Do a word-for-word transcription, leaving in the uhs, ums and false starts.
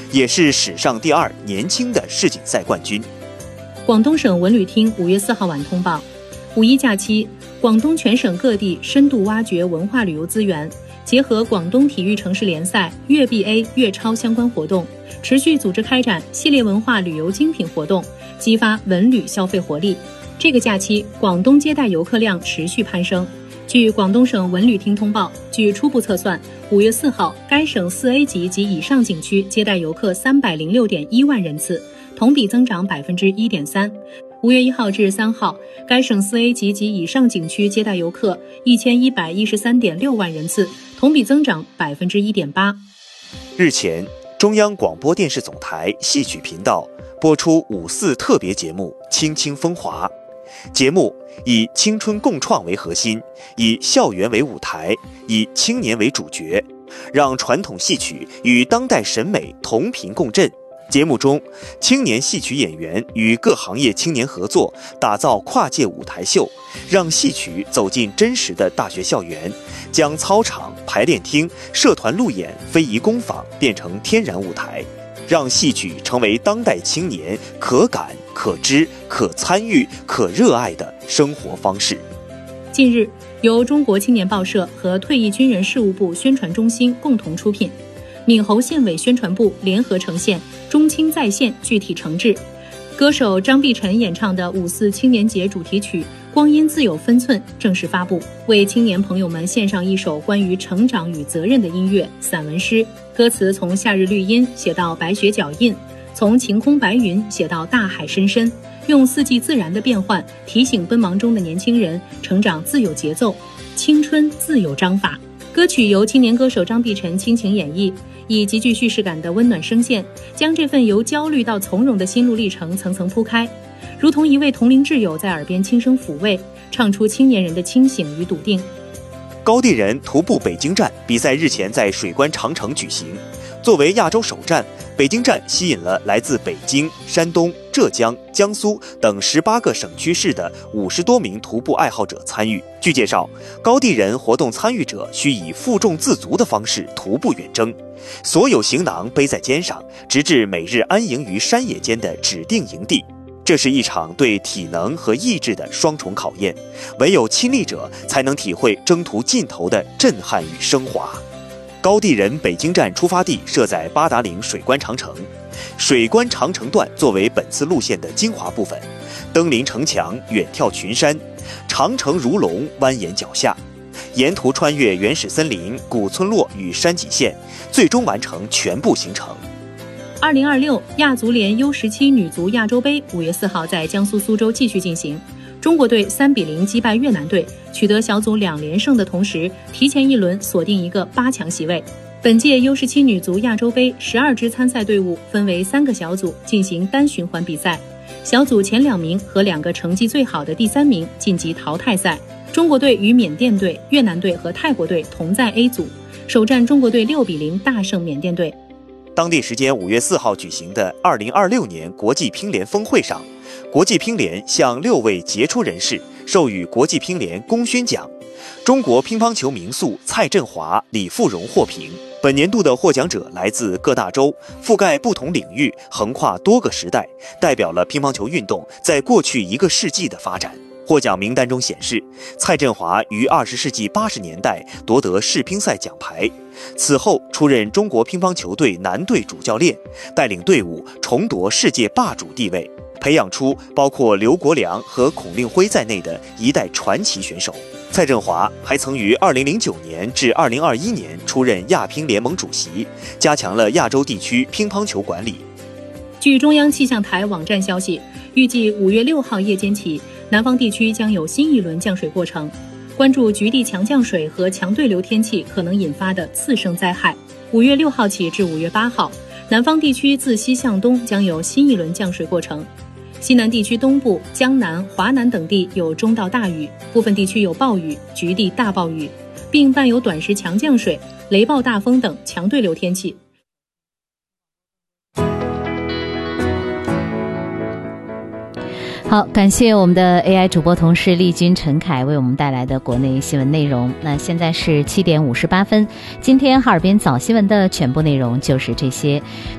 也是史上第二年轻的世锦赛冠军。 广东省文旅厅五月四号晚通报，五一假期，广东全省各地深度挖掘文化旅游资源，结合广东体育城市联赛、粤 B A、粤超相关活动，持续组织开展系列文化旅游精品活动，激发文旅消费活力。这个假期，广东接待游客量持续攀升。据广东省文旅厅通报，据初步测算，五月四号，该省四 A 级及以上景区接待游客三百零六点一万人次，同比增长百分之一点三。五月一号至三号，该省四 A 级及以上景区接待游客一千一百一十三点六万人次，同比增长百分之一点八。 日前，中央广播电视总台戏曲频道播出五四特别节目《青青风华》。节目以青春共创为核心，以校园为舞台，以青年为主角，让传统戏曲与当代审美同频共振。节目中，青年戏曲演员与各行业青年合作，打造跨界舞台秀，让戏曲走进真实的大学校园，将操场、排练厅、社团路演、非遗工坊变成天然舞台，让戏曲成为当代青年可感、可知、可参与、可热爱的生活方式。 近日，由中国青年报社和退役军人事务部宣传中心共同出品，闽侯县委宣传部联合呈现中青在线具体诚挚。歌手张碧晨演唱的五四青年节主题曲《光阴自有分寸》正式发布，为青年朋友们献上一首关于成长与责任的音乐散文诗。歌词从夏日绿荫写到白雪脚印，从晴空白云写到大海深深，用四季自然的变换提醒奔忙中的年轻人，成长自有节奏，青春自有章法。歌曲由青年歌手张碧晨倾情演绎，以极具叙事感的温暖声线，将这份由焦虑到从容的心路历程层层铺开，如同一位同龄挚友在耳边轻声抚慰，唱出青年人的清醒与笃定。 高地人徒步北京站比赛日前在水关长城举行，作为亚洲首站，北京站吸引了来自北京、山东、浙江、江苏等十八个省区市的五十多名徒步爱好者参与。据介绍，高地人活动参与者需以负重自足的方式徒步远征，所有行囊背在肩上，直至每日安营于山野间的指定营地。这是一场对体能和意志的双重考验，唯有亲历者才能体会征途尽头的震撼与升华。高地人北京站出发地设在八达岭水关长城，水关长城段作为本次路线的精华部分，登临城墙，远眺群山，长城如龙蜿蜒脚下，沿途穿越原始森林、古村落与山脊线，最终完成全部行程。 二零二六亚足联 U 十七 女足亚洲杯五月四号在江苏苏州继续进行，中国队三比零击败越南队，取得小组两连胜的同时，提前一轮锁定一个八强席位。本届 U 十七 女足亚洲杯十二支参赛队伍分为三个小组进行单循环比赛，小组前两名和两个成绩最好的第三名晋级淘汰赛。中国队与缅甸队、越南队和泰国队同在 A 组，首战中国队六比零大胜缅甸队。 当地时间五月四号举行的二零二六年国际乒联峰会上，国际乒联向六位杰出人士授予国际乒联功勋奖。中国乒乓球名宿蔡振华、李富荣获评。本年度的获奖者来自各大洲，覆盖不同领域，横跨多个时代，代表了乒乓球运动在过去一个世纪的发展。获奖名单中显示，蔡振华于二十世纪八十年代夺得世乒赛奖牌，此后出任中国乒乓球队男队主教练，带领队伍重夺世界霸主地位，培养出包括刘国梁和孔令辉在内的一代传奇选手。蔡振华还曾于二零零九年至二零二一年出任亚乒联盟主席，加强了亚洲地区乒乓球管理。 据中央气象台网站消息，预计五月六号夜间起，南方地区将有新一轮降水过程，关注局地强降水和强对流天气可能引发的次生灾害。五月六号起至五月八号，南方地区自西向东将有新一轮降水过程。西南地区东部、江南、华南等地有中到大雨，部分地区有暴雨、局地大暴雨，并伴有短时强降水、雷暴大风等强对流天气。 好，感谢我们的 A I 主播同事丽君、陈凯为我们带来的国内新闻内容。那现在是七点五十八分，今天哈尔滨早新闻的全部内容就是这些。